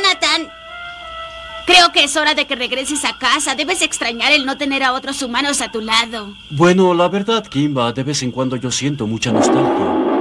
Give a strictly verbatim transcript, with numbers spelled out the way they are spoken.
Jonathan. Creo que es hora de que regreses a casa. Debes extrañar el no tener a otros humanos a tu lado. Bueno, la verdad, Kimba, de vez en cuando yo siento mucha nostalgia.